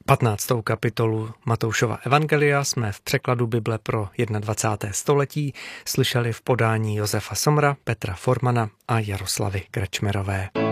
15. kapitolu Matoušova evangelia jsme v překladu Bible pro 21. století slyšeli v podání Josefa Somra, Petra Formana a Jaroslavy Krečmerové.